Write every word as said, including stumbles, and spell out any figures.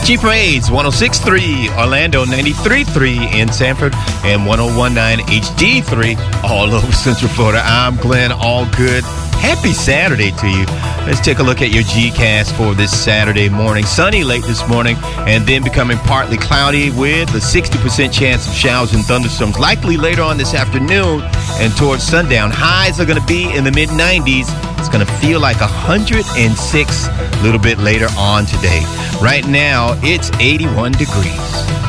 G Parades, one oh six point three, Orlando, ninety-three point three in Sanford, and one oh one point nine H D three all over Central Florida. I'm Glenn Allgood. Happy Saturday to you. Let's take a look at your G cast for this Saturday morning. Sunny late this morning, and then becoming partly cloudy with a sixty percent chance of showers and thunderstorms likely later on this afternoon and towards sundown. Highs are going to be in the mid nineties. It's going to feel like one hundred six a little bit later on today. Right now, it's eighty-one degrees.